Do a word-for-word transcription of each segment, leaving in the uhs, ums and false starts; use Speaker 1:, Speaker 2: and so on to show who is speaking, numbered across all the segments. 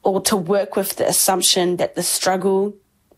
Speaker 1: or to work with the assumption that the struggle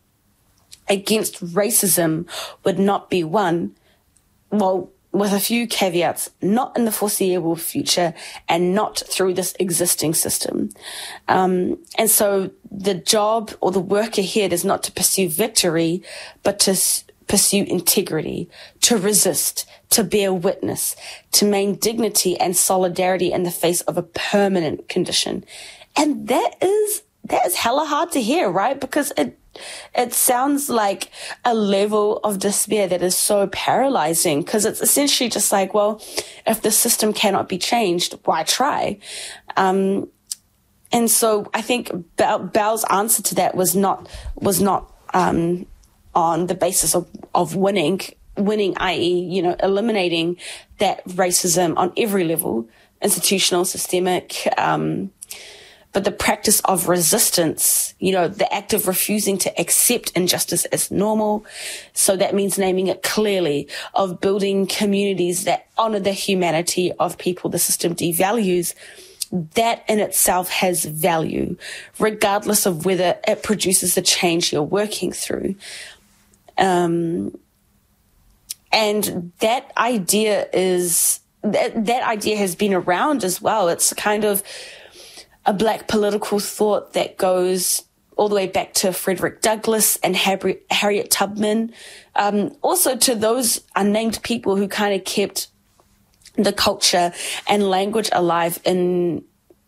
Speaker 1: against racism would not be won, well, with a few caveats, not in the foreseeable future and not through this existing system. Um, and so the job or the work ahead is not to pursue victory, but to s- pursue integrity, to resist, to bear witness, to maintain dignity and solidarity in the face of a permanent condition. And that is, that is hella hard to hear, right? Because it It sounds like a level of despair that is so paralyzing, because it's essentially just like, well, if the system cannot be changed, why try? Um, and so I think Bell's answer to that was not, was not, um, on the basis of, of winning, winning, that is, you know, eliminating that racism on every level, institutional, systemic, um, but the practice of resistance, you know, the act of refusing to accept injustice as normal. So that means naming it clearly, of building communities that honor the humanity of people the system devalues. That in itself has value, regardless of whether it produces the change you're working through. Um, and that idea is, that, that idea has been around as well. It's kind of a Black political thought that goes all the way back to Frederick Douglass and Harriet Tubman, um, also to those unnamed people who kind of kept the culture and language alive in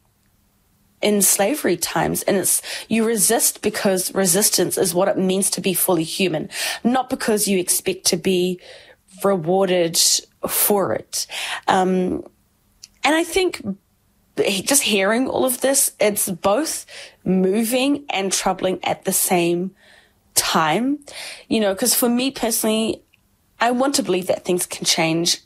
Speaker 1: in slavery times. And it's, you resist because resistance is what it means to be fully human, not because you expect to be rewarded for it. Um, and I think just hearing all of this, it's both moving and troubling at the same time, you know, because for me personally, I want to believe that things can change.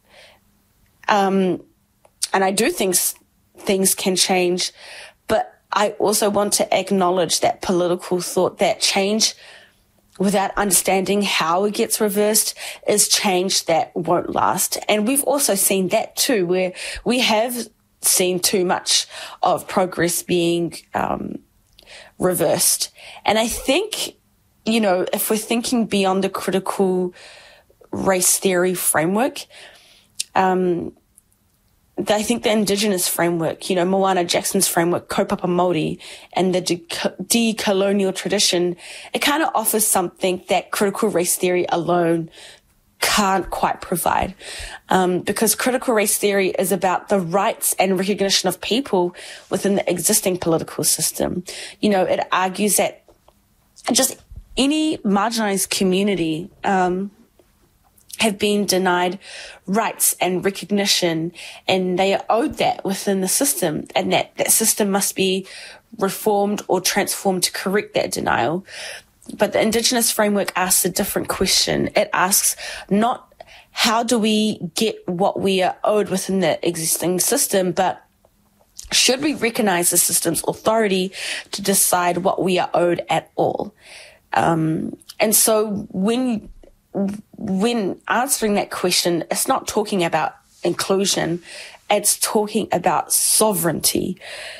Speaker 1: Um, and I do think things can change, but I also want to acknowledge that political thought, that change without understanding how it gets reversed is change that won't last. And we've also seen that too, where we have seen too much of progress being um, reversed. And I think, you know, if we're thinking beyond the critical race theory framework, um, I think the Indigenous framework, you know, Moana Jackson's framework, Kaupapa Māori, and the de- decolonial tradition, it kind of offers something that critical race theory alone can't quite provide, um, because critical race theory is about the rights and recognition of people within the existing political system. You know, it argues that just any marginalized community um, have been denied rights and recognition, and they are owed that within the system, and that that system must be reformed or transformed to correct that denial. But the Indigenous framework asks a different question. It asks not how do we get what we are owed within the existing system, but should we recognize the system's authority to decide what we are owed at all? Um, and so when, when answering that question, it's not talking about inclusion, it's talking about sovereignty.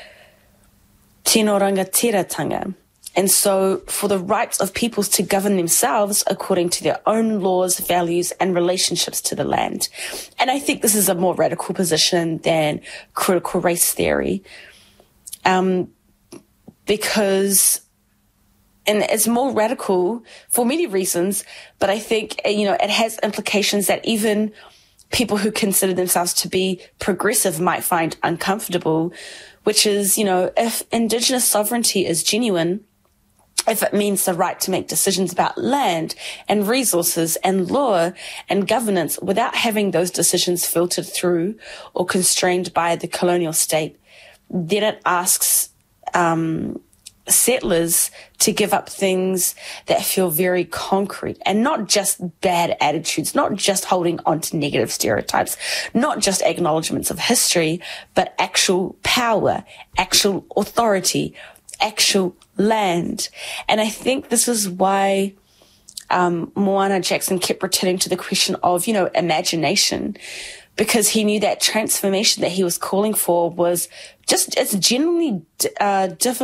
Speaker 1: Tino rangatiratanga. And so for the rights of peoples to govern themselves according to their own laws, values, and relationships to the land. And I think this is a more radical position than critical race theory, um, because, and it's more radical for many reasons, but I think, you know, it has implications that even people who consider themselves to be progressive might find uncomfortable, which is, you know, if Indigenous sovereignty is genuine, if it means the right to make decisions about land and resources and law and governance without having those decisions filtered through or constrained by the colonial state, then it asks um, settlers to give up things that feel very concrete, and not just bad attitudes, not just holding on to negative stereotypes, not just acknowledgements of history, but actual power, actual authority, actual land. And I think this is why um, Moana Jackson kept returning to the question of, you know, imagination, because he knew that transformation that he was calling for was just, it's genuinely uh, difficult